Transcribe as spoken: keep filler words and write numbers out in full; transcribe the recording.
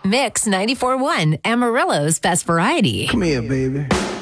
Mix ninety-four point one, Amarillo's best variety. Come here, baby.